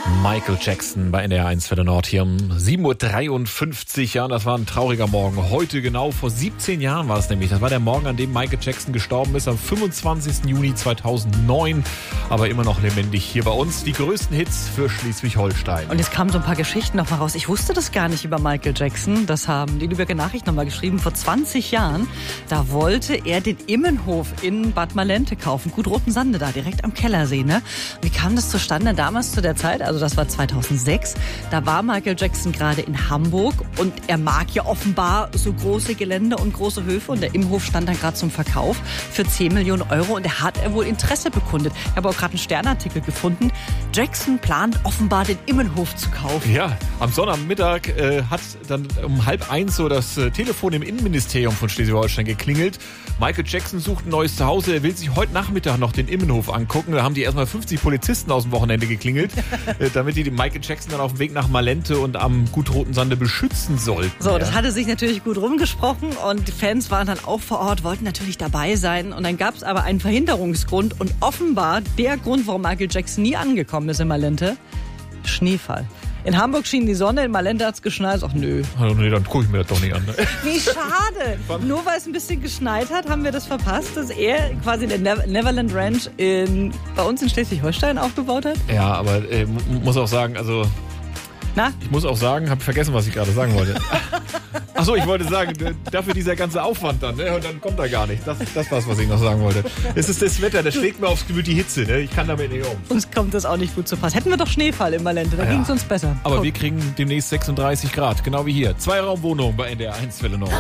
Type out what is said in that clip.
Michael Jackson bei NDR 1 für den Nord hier um 7.53 Uhr. Ja, das war ein trauriger Morgen. Heute genau vor 17 Jahren war es nämlich. Das war der Morgen, an dem Michael Jackson gestorben ist, am 25. Juni 2009. Aber immer noch lebendig hier bei uns. Die größten Hits für Schleswig-Holstein. Und jetzt kamen so ein paar Geschichten noch mal raus. Ich wusste das gar nicht über Michael Jackson. Das haben die Lübecker Nachricht noch mal geschrieben. Vor 20 Jahren, da wollte er den Immenhof in Bad Malente kaufen. Gut Rotensande da, direkt am Kellersee. Ne? Wie kam das zustande? Damals zu der Zeit, also das war 2006, da war Michael Jackson gerade in Hamburg und er mag ja offenbar so große Gelände und große Höfe und der Immenhof stand dann gerade zum Verkauf für 10 Millionen Euro und da hat er wohl Interesse bekundet. Ich habe auch gerade einen Sternartikel gefunden. Jackson plant offenbar den Immenhof zu kaufen. Ja, am Sonnabendmittag hat dann um 12:30 so das Telefon im Innenministerium von Schleswig-Holstein geklingelt. Michael Jackson sucht ein neues Zuhause. Er will sich heute Nachmittag noch den Immenhof angucken. Da haben die erstmal 50 Polizisten aus dem Wochenende geklingelt, damit die den Michael Jackson dann auf dem Weg nach Malente und am Gut Rotensande beschützen sollten. So, das hatte sich natürlich gut rumgesprochen und die Fans waren dann auch vor Ort, wollten natürlich dabei sein. Und dann gab es aber einen Verhinderungsgrund und offenbar der Grund, warum Michael Jackson nie angekommen ist in Malente: Schneefall. In Hamburg schien die Sonne, in Malente hat es geschneit. Ach nö. Also, nee, dann gucke ich mir das doch nicht an. Wie schade. Nur weil es ein bisschen geschneit hat, haben wir das verpasst, dass er quasi in der Neverland Ranch bei uns in Schleswig-Holstein aufgebaut hat. Ja, aber muss auch sagen, also... Na? Ich muss auch sagen, habe vergessen, was ich gerade sagen wollte. Achso, ich wollte sagen, dafür dieser ganze Aufwand dann, ne? Und dann kommt er gar nicht. Das war's, was ich noch sagen wollte. Es ist das Wetter, das schlägt mir aufs Gemüt, die Hitze, ne? Ich kann damit nicht um. Uns kommt das auch nicht gut zu Pass. Hätten wir doch Schneefall in Malente, da ging es uns besser. Aber wir kriegen demnächst 36 Grad, genau wie hier. 2-Raum-Wohnung bei NDR 1 Welle Nord.